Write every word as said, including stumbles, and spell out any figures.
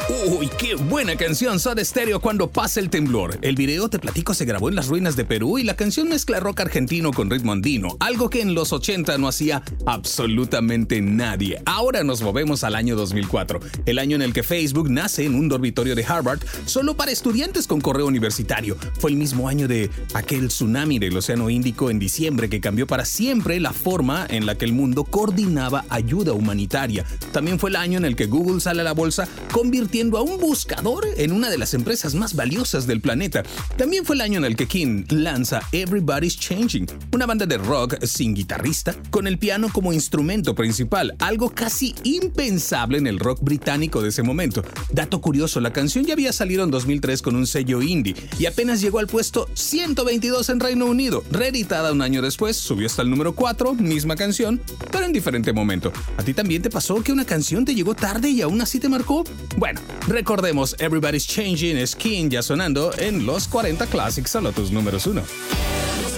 Uy, qué buena canción Soda Stereo, Cuando pasa el temblor. El video, te platico, se grabó en las ruinas de Perú y la canción mezcla rock argentino con ritmo andino, algo que en los ochenta no hacía absolutamente nadie. Ahora nos movemos al año dos mil cuatro, el año en el que Facebook nace en un dormitorio de Harvard solo para estudiantes con correo universitario. Fue el mismo año de aquel tsunami del Océano Índico en diciembre que cambió para siempre la forma en la que el mundo coordinaba ayuda humanitaria. También fue el año en el que Google sale a la bolsa, convirtiendo a un buscador en una de las empresas más valiosas del planeta. También fue el año en el que King lanza Everybody's Changing, una banda de rock sin guitarrista, con el piano como instrumento principal, algo casi impensable en el rock británico de ese momento. Dato curioso, la canción ya había salido en dos mil tres con un sello indie y apenas llegó al puesto ciento veintidós en Reino Unido. Reeditada un año después, subió hasta el número cuatro, misma canción, pero en diferente momento. ¿A ti también te pasó que una canción te llegó tarde y aún así te marcó? Bueno, recordemos, Everybody's Changing es King ya sonando en los cuarenta Classics, solo tus números uno.